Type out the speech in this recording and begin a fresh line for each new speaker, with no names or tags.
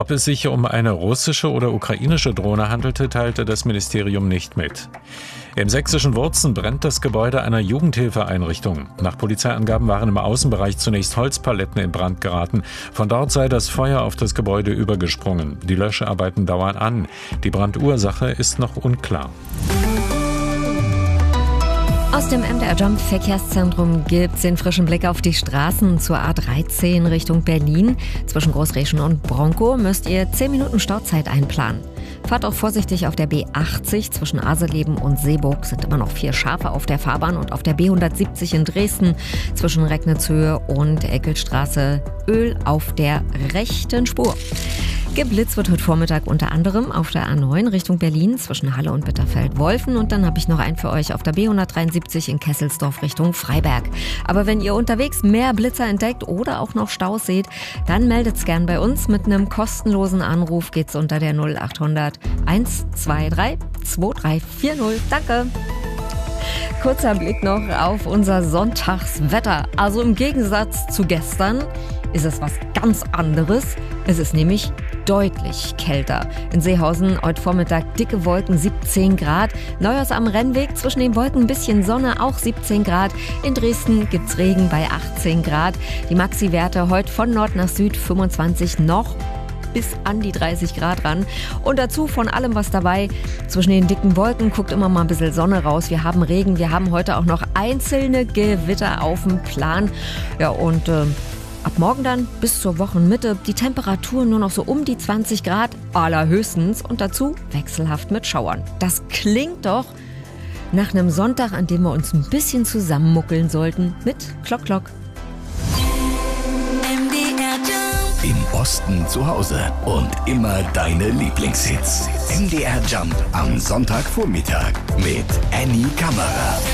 Ob es sich um eine russische oder ukrainische Drohne handelte, teilte das Ministerium nicht mit. Im sächsischen Wurzen brennt das Gebäude einer Jugendhilfeeinrichtung. Nach Polizeiangaben waren im Außenbereich zunächst Holzpaletten in Brand geraten. Von dort sei das Feuer auf das Gebäude übergesprungen. Die Löscharbeiten dauern an. Die Brandursache ist noch unklar.
Aus dem MDR Jump Verkehrszentrum gibt's den frischen Blick auf die Straßen zur A13 Richtung Berlin. Zwischen Großreschen und Bronkow müsst ihr 10 Minuten Stauzeit einplanen. Fahrt auch vorsichtig auf der B80 zwischen Aseleben und Seeburg. Sind immer noch 4 Schafe auf der Fahrbahn und auf der B170 in Dresden zwischen Recknitzhöhe und Eckelstraße Öl auf der rechten Spur. Geblitzt wird heute Vormittag unter anderem auf der A9 Richtung Berlin zwischen Halle und Bitterfeld-Wolfen. Und dann habe ich noch einen für euch auf der B173 in Kesselsdorf Richtung Freiberg. Aber wenn ihr unterwegs mehr Blitzer entdeckt oder auch noch Staus seht, dann meldet's gern bei uns. Mit einem kostenlosen Anruf geht's unter der 0800 123 2340. Danke! Kurzer Blick noch auf unser Sonntagswetter. Also im Gegensatz zu gestern ist es was ganz anderes. Es ist nämlich deutlich kälter. In Seehausen heute Vormittag dicke Wolken, 17 Grad. Neuhaus am Rennweg, zwischen den Wolken ein bisschen Sonne, auch 17 Grad. In Dresden gibt's Regen bei 18 Grad. Die Maxi-Werte heute von Nord nach Süd 25 noch bis an die 30 Grad ran. Und dazu von allem was dabei. Zwischen den dicken Wolken guckt immer mal ein bisschen Sonne raus. Wir haben Regen, wir haben heute auch noch einzelne Gewitter auf dem Plan. Ja, und ab morgen dann bis zur Wochenmitte die Temperaturen nur noch so um die 20 Grad, allerhöchstens, und dazu wechselhaft mit Schauern. Das klingt doch nach einem Sonntag, an dem wir uns ein bisschen zusammenmuckeln sollten mit Klock Klock.
Im Osten zu Hause und immer deine Lieblingshits. MDR Jump am Sonntagvormittag mit Annie Kammerer.